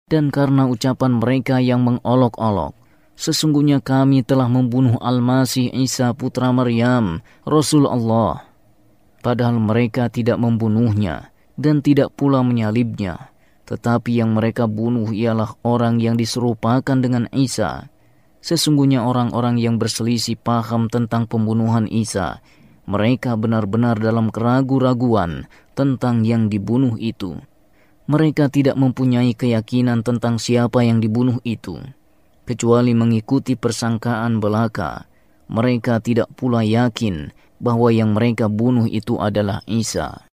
dan karena ucapan mereka yang mengolok-olok. Sesungguhnya kami telah membunuh Al-Masih Isa putra Maryam, Rasul Allah. Padahal mereka tidak membunuhnya dan tidak pula menyalibnya. Tetapi yang mereka bunuh ialah orang yang diserupakan dengan Isa. Sesungguhnya orang-orang yang berselisih paham tentang pembunuhan Isa, mereka benar-benar dalam keraguan-raguan tentang yang dibunuh itu. Mereka tidak mempunyai keyakinan tentang siapa yang dibunuh itu, kecuali mengikuti persangkaan belaka. Mereka tidak pula yakin bahwa yang mereka bunuh itu adalah Isa.